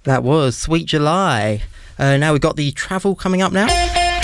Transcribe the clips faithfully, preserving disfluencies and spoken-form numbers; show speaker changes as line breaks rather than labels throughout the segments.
That was Sweet July. Uh, now we've got the travel coming up now.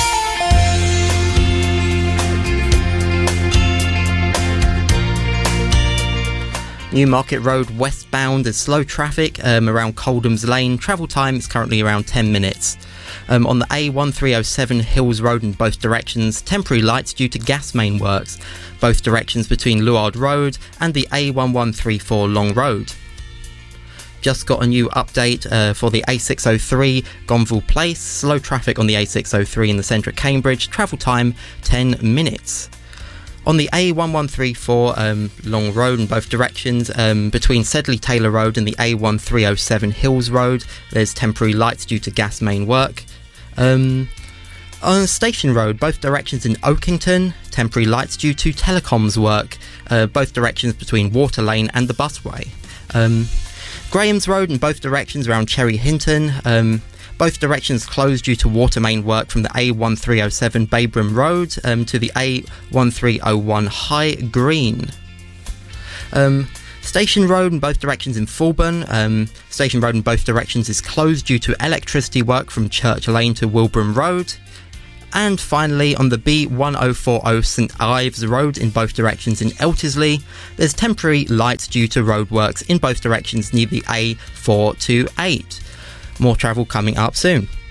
Newmarket Road westbound, there's slow traffic um, around Coldham's Lane. Travel time is currently around ten minutes. Um, on the A one three oh seven Hills Road in both directions, temporary lights due to gas main works, both directions between Luard Road and the A one one three four Long Road. Just got a new update uh, for the A six oh three Gonville Place. Slow traffic on the A six oh three in the centre of Cambridge. Travel time ten minutes. On the A one one three four um, Long Road in both directions, um, between Sedley Taylor Road and the A one three oh seven Hills Road, there's temporary lights due to gas main work. Um, on Station Road, both directions in Oakington, temporary lights due to telecoms work, uh, both directions between Water Lane and the busway. Um, Graham's Road in both directions around Cherry Hinton, um, both directions closed due to water main work from the A one three oh seven Babram Road um, to the A one three oh one High Green. Um, Station Road in both directions in Fulburn. Um, Station Road in both directions is closed due to electricity work from Church Lane to Wilbraham Road. And finally, on the B one oh four oh St Ives Road in both directions in Elterslie, there's temporary lights due to roadworks in both directions near the A four two eight. More travel coming up soon.